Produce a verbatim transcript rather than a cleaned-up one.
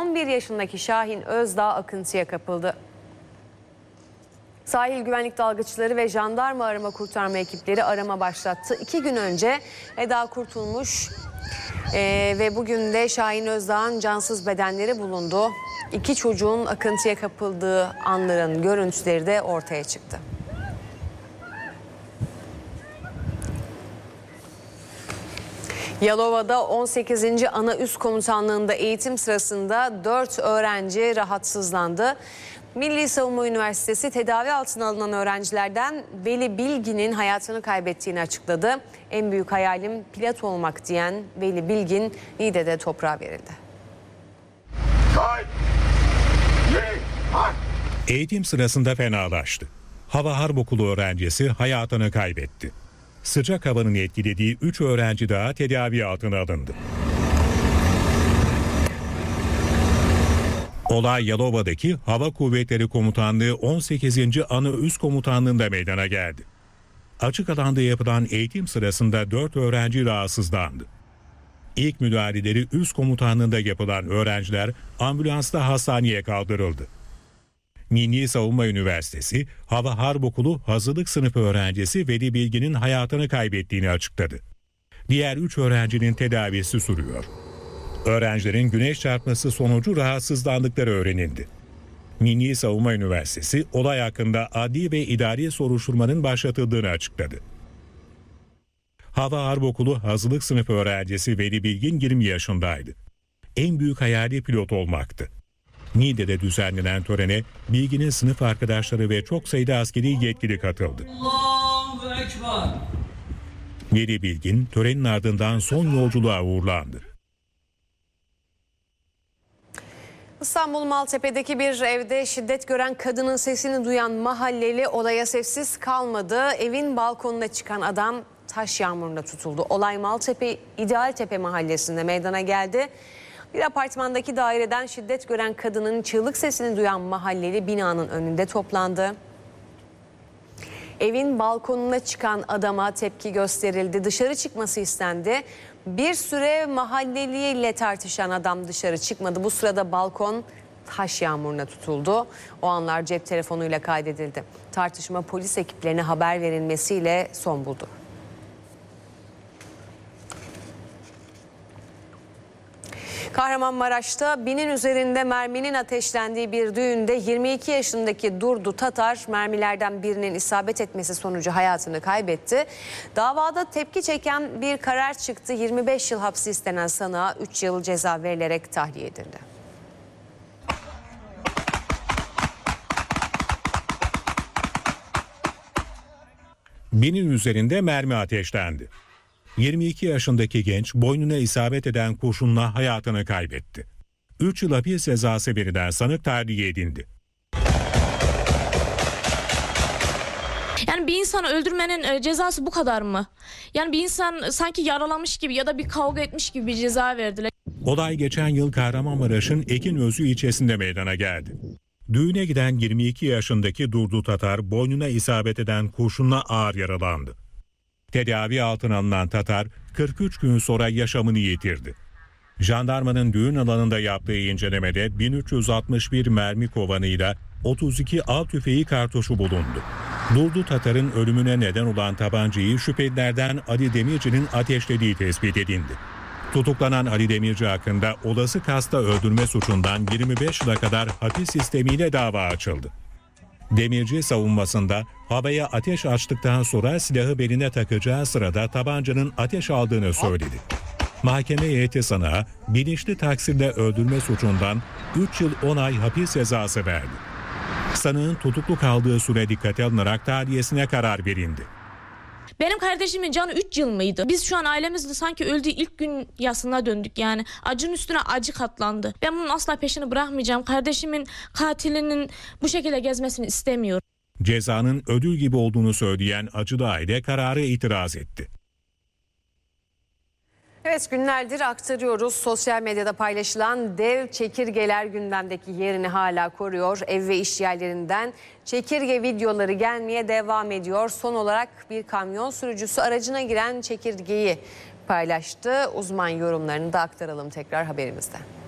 on bir yaşındaki Şahin Özdağ akıntıya kapıldı. Sahil güvenlik dalgıçları ve jandarma arama kurtarma ekipleri arama başlattı. İki gün önce Eda Kurtulmuş e, ve bugün de Şahin Özdağ'ın cansız bedenleri bulundu. İki çocuğun akıntıya kapıldığı anların görüntüleri de ortaya çıktı. Yalova'da on sekizinci Ana Üst Komutanlığı'nda eğitim sırasında dört öğrenci rahatsızlandı. Milli Savunma Üniversitesi tedavi altına alınan öğrencilerden Veli Bilgin'in hayatını kaybettiğini açıkladı. En büyük hayalim pilot olmak diyen Veli Bilgin Niğde'de toprağa verildi. Eğitim sırasında fenalaştı. Hava Harp Okulu öğrencisi hayatını kaybetti. Sıcak havanın etkilediği üç öğrenci daha tedavi altına alındı. Olay Yalova'daki Hava Kuvvetleri Komutanlığı on sekizinci Ana Üst Komutanlığı'nda meydana geldi. Açık alanda yapılan eğitim sırasında dört öğrenci rahatsızlandı. İlk müdahaleleri üst komutanlığında yapılan öğrenciler ambulansla hastaneye kaldırıldı. Milli Savunma Üniversitesi Hava Harp Okulu hazırlık sınıfı öğrencisi Veli Bilgin'in hayatını kaybettiğini açıkladı. Diğer üç öğrencinin tedavisi sürüyor. Öğrencilerin güneş çarpması sonucu rahatsızlandıkları öğrenildi. Milli Savunma Üniversitesi olay hakkında adli ve idari soruşturmanın başlatıldığını açıkladı. Hava Harp Okulu hazırlık sınıfı öğrencisi Veli Bilgin yirmi yaşındaydı. En büyük hayali pilot olmaktı. Niğde'de düzenlenen törene Bilgin'in sınıf arkadaşları ve çok sayıda askeri yetkili katıldı. Allahu Ekber. Veli Bilgin törenin ardından son yolculuğa uğurlandı. İstanbul Maltepe'deki bir evde şiddet gören kadının sesini duyan mahalleli olaya sessiz kalmadı. Evin balkonuna çıkan adam taş yağmurunda tutuldu. Olay Maltepe İdealtepe mahallesinde meydana geldi. Bir apartmandaki daireden şiddet gören kadının çığlık sesini duyan mahalleli binanın önünde toplandı. Evin balkonuna çıkan adama tepki gösterildi. Dışarı çıkması istendi. Bir süre mahalleliyle tartışan adam dışarı çıkmadı. Bu sırada balkon taş yağmuruna tutuldu. O anlar cep telefonuyla kaydedildi. Tartışma polis ekiplerine haber verilmesiyle son buldu. Kahramanmaraş'ta binin üzerinde merminin ateşlendiği bir düğünde yirmi iki yaşındaki Durdu Tatar mermilerden birinin isabet etmesi sonucu hayatını kaybetti. Davada tepki çeken bir karar çıktı. yirmi beş yıl hapsi istenen sanığa üç yıl ceza verilerek tahliye edildi. Binin üzerinde mermi ateşlendi. yirmi iki yaşındaki genç boynuna isabet eden kurşunla hayatını kaybetti. üç yıl hapis cezası verilen sanık tahliye edildi. Yani bir insanı öldürmenin cezası bu kadar mı? Yani bir insan sanki yaralamış gibi ya da bir kavga etmiş gibi bir ceza verdiler. Olay geçen yıl Kahramanmaraş'ın Ekinözü ilçesinde meydana geldi. Düğüne giden yirmi iki yaşındaki Durdu Tatar boynuna isabet eden kurşunla ağır yaralandı. Tedavi altına alınan Tatar kırk üç gün sonra yaşamını yitirdi. Jandarmanın düğün alanında yaptığı incelemede bin üç yüz altmış bir mermi kovanıyla otuz iki av tüfeği kartuşu bulundu. Durdu Tatar'ın ölümüne neden olan tabancayı şüphelilerden Ali Demirci'nin ateşlediği tespit edildi. Tutuklanan Ali Demirci hakkında olası kasta öldürme suçundan yirmi beş yıla kadar hapis sistemiyle dava açıldı. Demirci savunmasında havaya ateş açtıktan sonra silahı beline takacağı sırada tabancanın ateş aldığını söyledi. Mahkeme heyeti sanığa bilinçli taksirle öldürme suçundan üç yıl on ay hapis cezası verdi. Sanığın tutuklu kaldığı süre dikkate alınarak tahliyesine karar verildi. Benim kardeşimin canı üç yıl mıydı? Biz şu an ailemizde sanki öldüğü ilk gün yasına döndük yani. Acının üstüne acı katlandı. Ben bunun asla peşini bırakmayacağım. Kardeşimin katilinin bu şekilde gezmesini istemiyorum. Cezanın ödül gibi olduğunu söyleyen acılı aile kararı itiraz etti. Evet, günlerdir aktarıyoruz. Sosyal medyada paylaşılan dev çekirgeler gündemdeki yerini hala koruyor. Ev ve iş yerlerinden çekirge videoları gelmeye devam ediyor. Son olarak bir kamyon sürücüsü aracına giren çekirgeyi paylaştı. Uzman yorumlarını da aktaralım tekrar haberimizde.